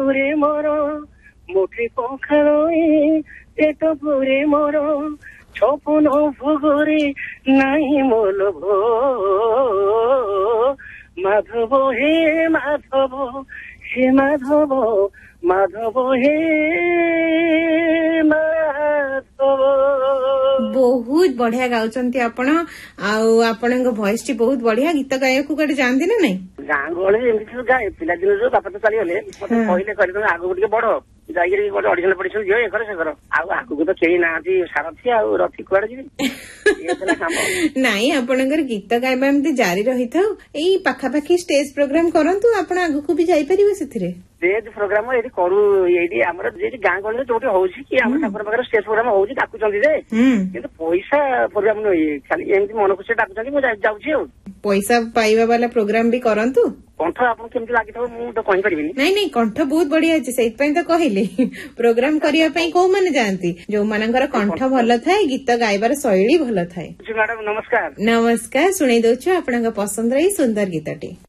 ପୁରେ ମୋର ମୁଠି ପଖାଳ পেট পুরে মোর স্বপ্ন ভোগরে নাই মোল ভো মাধব হে মাধব হে মাধব মাধব হে মাধব। ବହୁତ ବଢିଆ ଗାଉଛନ୍ତି ଆପଣ ଆଉ ଆପଣଙ୍କ ଭଏସ ଟି ବହୁତ ବଢିଆ। ଗୀତ ଗାଇବାକୁ କୁଆଡେ ଯାଆନ୍ତି ନା ନାଇଁ? ଗାଁ ଗହଳି ଏମିତି ସବୁ ଗାଏ। ପିଲାଦିନ ଯୋଉ ବାପା ତ ଚାଲିଗଲେ ମତେ କହିଲେ ତମେ ଆଗକୁ ଟିକେ ବଢ ଯାଇକିରି ଗୋଟେ ଅଡିସନ ପଡିସନ ଦିଅ ଏ କର ସେ କର। ଆଉ ଆଗକୁ ତ କେହି ନାହାନ୍ତି ସାରଥି ଆଉ ରଥି କୁଆଡେ ଯିବି। ନାଇଁ ଆପଣଙ୍କର ଗୀତ ଗାଇବା ଏମିତି ଜାରି ରହିଥାଉ। ଏଇ ପାଖାପାଖି ଷ୍ଟେଜ ପ୍ରୋଗ୍ରାମ କରନ୍ତୁ ଆପଣ ଆଗକୁ ବି ଯାଇପାରିବେ ସେଥିରେ। ଷ୍ଟେଜ ପ୍ରୋଗ୍ରାମ ଏଇଠି କରୁ ଏଇଠି ଆମର ଯେଠି ଗାଁ ଗହଳିରେ ଯୋଉଠି ହଉଛି କି ଆମ ଠାକୁର ପାଖରେ ଷ୍ଟେଜ ପ୍ରୋଗ୍ରାମ ହଉଛି ଡାକୁଛନ୍ତି ଯେ କିନ୍ତୁ ପଇସା ପ୍ରୋଗ୍ରାମ ନୁହେଁ ଖାଲି ଏମିତି ମନ ଖୁସି ଡାକୁଛନ୍ତି ମୁଁ ଯାଉଛି ଆଉ। ପଇସା ପାଇବା ବାଲା ପ୍ରୋଗ୍ରାମ ବି କରନ୍ତୁ। କଣ୍ଠ ଆପଣଙ୍କୁ କେମିତି ଲାଗିଥିବ ମୁଁ ତ କହିପାରିବିନି। ନାଇଁ କଣ୍ଠ ବହୁତ ବଢିଆ ଅଛି ସେଇଥିପାଇଁ ତ କହିଲି। ପ୍ରୋଗ୍ରାମ କରିବା ପାଇଁ କୋଉମାନେ ଯାଆନ୍ତି? ଯୋଉମାନଙ୍କର କଣ୍ଠ ଭଲ ଥାଏ ଗୀତ ଗାଇବାର ଶୈଳୀ ଭଲ ଥାଏ। ମ୍ୟାଡାମ ନମସ୍କାର। ନମସ୍କାର। ଶୁଣେଇ ଦଉଛୁ ଆପଣଙ୍କ ପସନ୍ଦର ଏଇ ସୁନ୍ଦର ଗୀତଟି।